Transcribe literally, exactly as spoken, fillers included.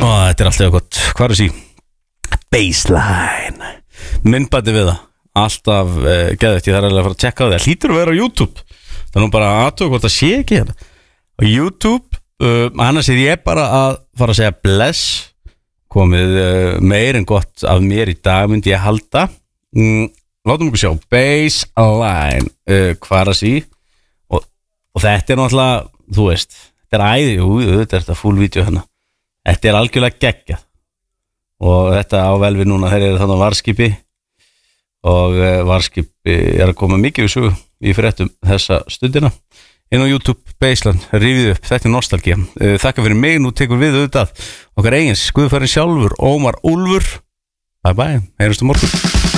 Ó, þetta er alltaf gott. Hvað er þessi? Baseline. Myndbæti við það. Alltaf uh, geðvægt, ég þarf alveg að fara að tjekka á það. Það hlýtur að vera á YouTube. Það er nú bara aðtöku hvort það sé ekki hérna. Á YouTube, uh, annars er ég bara að fara að segja bless. Komið uh, meir en gott af mér í dag, myndi ég halda. Mm, látum okkur sjá. Baseline. Uh, hvað er þessi? Og, og þetta er náttúrulega, þú veist, þetta er æði, jú, þetta er þetta full video hérna. Þetta er algjörlega geggjað og þetta á vel við núna, þeir eru þannig á varskipi og varskipi er að koma mikið við sögu í fréttum þessa stundina inn á YouTube, Baseline, rífið upp, þetta er nostalgía. Þakka fyrir mig, nú tekur við auðvitað okkar eigins Guðfærin sjálfur, Ómar Úlfur. Bye bye, heyrjumst á morgun.